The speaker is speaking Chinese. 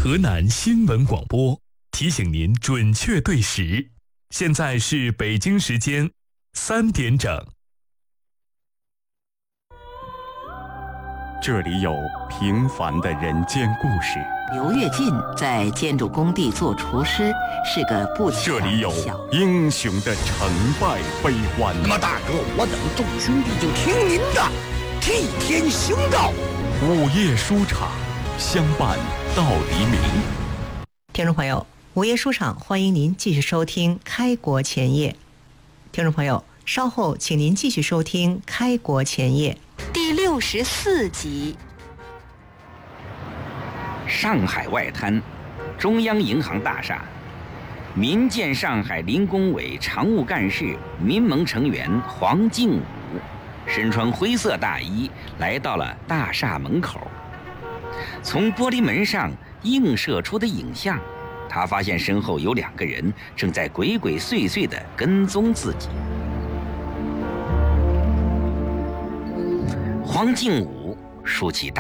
河南新闻广播提醒您准确对时，现在是北京时间3点整。 这里有平凡的人间故事。 刘跃进在建筑工地做厨师，是个不强这里有英雄的成败悲欢。 那么大哥，我等众兄弟就听您的，替天行道。 午夜书场，相伴到黎明。 听众朋友，午夜书场欢迎您继续收听《开国前夜》。听众朋友，稍后请您继续收听《开国前夜》 第64集。 上海外滩，中央银行大厦，民建上海临工委常务干事、民盟成员黄敬武，身穿灰色大衣来到了大厦门口。从玻璃门上映射出的影像，他发现身后有2个人正在鬼鬼祟祟地跟踪自己。黄敬武竖起